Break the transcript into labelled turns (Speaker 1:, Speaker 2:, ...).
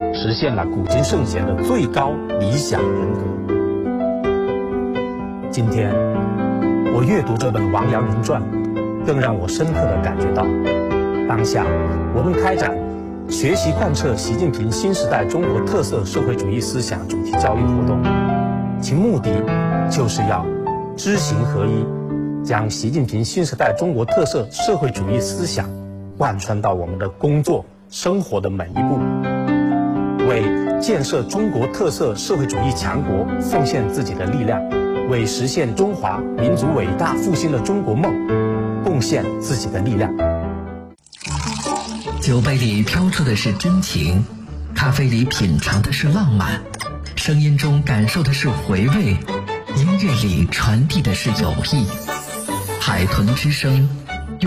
Speaker 1: 实现了古今圣贤的最高理想人格。今天我阅读这本《王阳明传》，更让我深刻地感觉到，当下我们开展学习贯彻习近平新时代中国特色社会主义思想主题教育活动，其目的就是要知行合一，将习近平新时代中国特色社会主义思想贯穿到我们的工作生活的每一步，为建设中国特色社会主义强国奉献自己的力量，为实现中华民族伟大复兴的中国梦贡献自己的力量。
Speaker 2: 酒杯里飘出的是真情，咖啡里品尝的是浪漫，声音中感受的是回味，音乐里传递的是友谊。海豚之声